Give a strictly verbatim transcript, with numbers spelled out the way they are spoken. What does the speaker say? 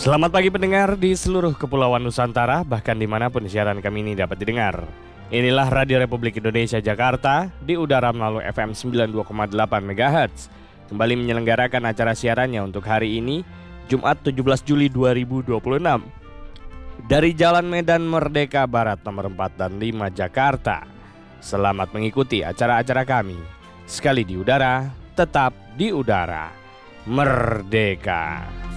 Selamat pagi pendengar di seluruh kepulauan Nusantara, bahkan dimanapun siaran kami ini dapat didengar. Inilah Radio Republik Indonesia Jakarta di udara melalui F M sembilan puluh dua koma delapan megahertz. Kembali menyelenggarakan acara siarannya untuk hari ini, Jumat tujuh belas Juli dua ribu dua puluh enam. Dari Jalan Medan Merdeka Barat nomor empat dan lima Jakarta. Selamat mengikuti acara-acara kami. Sekali di udara, tetap di udara. Merdeka.